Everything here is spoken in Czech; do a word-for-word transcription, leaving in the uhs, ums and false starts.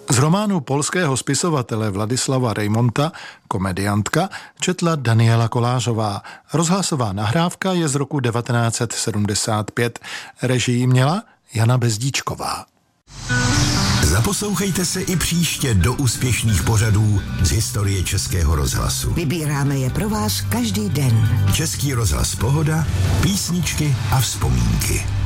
Z románu polského spisovatele Vladislava Rejmonta Komediantka četla Daniela Kolářová. Rozhlasová nahrávka je z roku devatenáct set sedmdesát pět. Režii měla Jana Bezdíčková. Zaposlouchejte se i příště do úspěšných pořadů z historie Českého rozhlasu. Vybíráme je pro vás každý den. Český rozhlas Pohoda, písničky a vzpomínky.